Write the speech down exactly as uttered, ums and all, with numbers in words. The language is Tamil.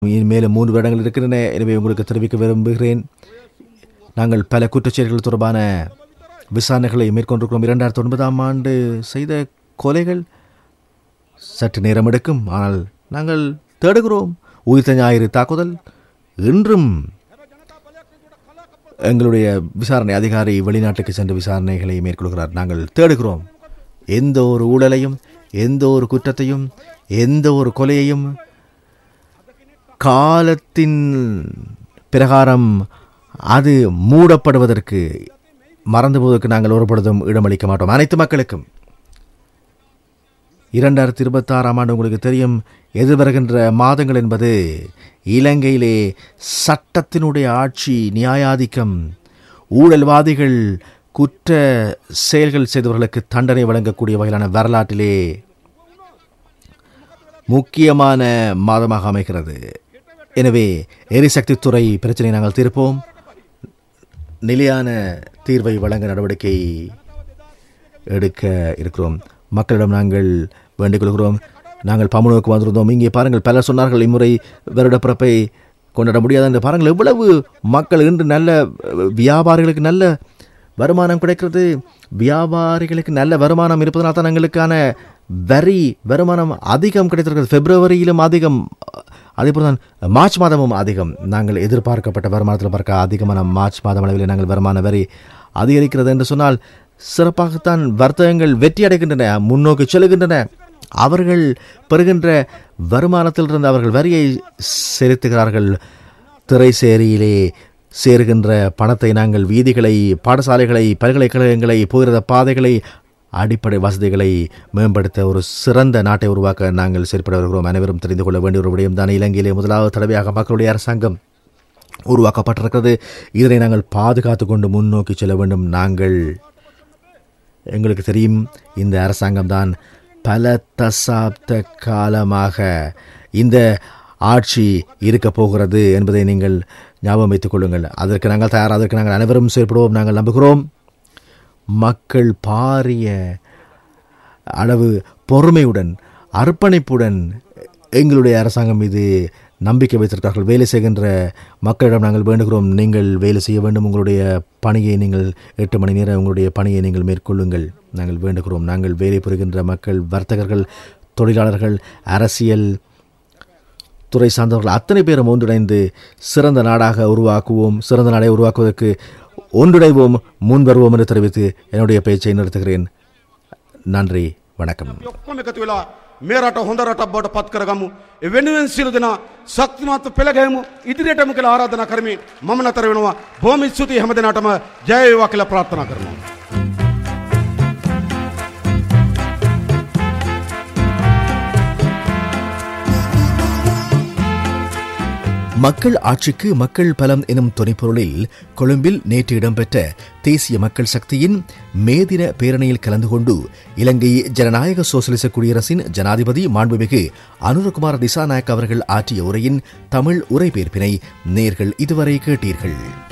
மேலும் மூன்று வருடங்கள் இருக்கின்றன. எனவே உங்களுக்கு தெரிவிக்க விரும்புகிறேன், நாங்கள் பல குற்றச்செயல்கள் தொடர்பான விசாரணைகளை மேற்கொண்டிருக்கிறோம். இரண்டாயிரத்தி ஒன்பதாம் ஆண்டு செய்த கொலைகள் சற்று நேரம் எடுக்கும், ஆனால் நாங்கள் தேடுகிறோம். உயிர்த்த ஞாயிறு தாக்குதல் இன்றும் எங்களுடைய விசாரணை அதிகாரி வெளிநாட்டுக்கு சென்று விசாரணைகளை மேற்கொள்கிறார். நாங்கள் தேடுகிறோம். எந்த ஒரு ஊழலையும், எந்த ஒரு குற்றத்தையும், எந்த ஒரு கொலையையும் காலத்தின் பிரகாரம் அது மூடப்படுவதற்கு, மறந்து போவதற்கு நாங்கள் ஒருபொழுதும் இடமளிக்க மாட்டோம். அனைத்து மக்களுக்கும் இரண்டாயிரத்தி இருபத்தி ஆறாம் ஆண்டு உங்களுக்கு தெரியும், எதிர்வருகின்ற மாதங்கள் என்பது இலங்கையிலே சட்டத்தினுடைய ஆட்சி, நியாயாதிக்கம், ஊழல்வாதிகள், குற்ற செயல்கள் செய்தவர்களுக்கு தண்டனை வழங்கக்கூடிய வகையிலான வரலாற்றிலே முக்கியமான மாதமாக அமைகிறது. எனவே எரிசக்தி துறை பிரச்சனையை நாங்கள் தீர்ப்போம். நிலையான தீர்வை வழங்க நடவடிக்கை எடுக்க இருக்கிறோம். மக்களிடம் நாங்கள் வேண்டிக் கொள்கிறோம். நாங்கள் பமுனுக்கு வந்திருந்தோம். இங்கே பாருங்கள், பலர் சொன்னார்கள் இம்முறை வருட பிறப்பை கொண்டாட முடியாது என்று. பாருங்கள், எவ்வளவு மக்கள் இன்று நல்ல வியாபாரிகளுக்கு நல்ல வருமானம் கிடைக்கிறது. வியாபாரிகளுக்கு நல்ல வருமானம் இருப்பதனால் தான் எங்களுக்கான வரி வருமானம் அதிகம் கிடைத்திருக்கிறது. பிப்ரவரியிலும் அதிகம், அதே போல் தான் மார்ச் மாதமும் அதிகம். நாங்கள் எதிர்பார்க்கப்பட்ட வருமானத்தில் பார்க்க அதிகமான மார்ச் மாதம் அளவில் நாங்கள் வருமான வரி அதிகரிக்கிறது என்று சொன்னால் சிறப்பாகத்தான் வர்த்தகங்கள் வெற்றி அடைகின்றன, முன்னோக்கி செல்கின்றன. அவர்கள் பெறுகின்ற வருமானத்திலிருந்து அவர்கள் வரியை செலுத்துகிறார்கள். திரைசேரியிலே சேருகின்ற பணத்தை நாங்கள் வீதிகளை, பாடசாலைகளை, பல்கலைக்கழகங்களை, போகிற பாதைகளை, அடிப்படை வசதிகளை மேம்படுத்த ஒரு சிறந்த நாட்டை உருவாக்க நாங்கள் செயற்பட வருகிறோம். அனைவரும் தெரிந்து கொள்ள வேண்டிய ஒரு விடயம் தான், இலங்கையிலே முதலாவது தடவையாக மக்களுடைய அரசாங்கம் உருவாக்கப்பட்டிருக்கிறது. இதனை நாங்கள் பாதுகாத்து கொண்டு முன்னோக்கி செல்ல வேண்டும். நாங்கள் எங்களுக்கு தெரியும், இந்த அரசாங்கம்தான் பல தசாப்த காலமாக இந்த ஆட்சி இருக்க போகிறது என்பதை நீங்கள் ஞாபகம் வைத்துக் கொள்ளுங்கள். அதற்கு நாங்கள் தயாராக, அதற்கு நாங்கள் அனைவரும் செயல்படுவோம். நாங்கள் நம்புகிறோம், மக்கள் பாரிய அளவு பொறுமையுடன், அர்ப்பணிப்புடன் எங்களுடைய அரசாங்கம் மீது நம்பிக்கை வைத்திருக்கிறார்கள். வேலை செய்கின்ற மக்களிடம் நாங்கள் வேண்டுகிறோம், நீங்கள் வேலை செய்ய வேண்டும். உங்களுடைய பணியை நீங்கள் எட்டு மணி நேரம் உங்களுடைய பணியை நீங்கள் மேற்கொள்ளுங்கள். நாங்கள் வேண்டுகிறோம். நாங்கள் வேலை புரிகின்ற மக்கள், வர்த்தகர்கள், தொழிலாளர்கள், அரசியல் துறை சார்ந்தவர்கள் அத்தனை பேரும் ஒன்றிணைந்து சிறந்த நாடாக உருவாக்குவோம். சிறந்த நாடை உருவாக்குவதற்கு ஒன்றிணைவோம், முன் வருவோம் என்று தெரிவித்து என்னுடைய பேச்சை நிறுத்துகிறேன். நன்றி, வணக்கம். මේ රට හොඳ රටක් බවට පත් කරගමු. ඒ වෙනුවෙන් සියලු දෙනා ශක්තිමත් පෙළ ගැහෙමු. ඉදිරියටම කියලා ආරාධනා කරමින් මම නතර වෙනවා. බොහොම ස්තුතියි හැම දිනටම ජය වේවා කියලා ප්‍රාර්ථනා කරනවා. மக்கள் ஆட்சிக்கு மக்கள் பலம் எனும் துணைப்பொருளில் கொழும்பில் நேற்று இடம்பெற்ற தேசிய மக்கள் சக்தியின் மேதின பேரணியில் கலந்து கொண்டு இலங்கை ஜனநாயக சோசலிச குடியரசின் ஜனாதிபதி மாண்புமிகு அனுரகுமார திசாநாயக்க அவர்கள் ஆற்றிய உரையின் தமிழ் உரைபேர்ப்பினை நேர்கள் இதுவரை கேட்டீர்கள்.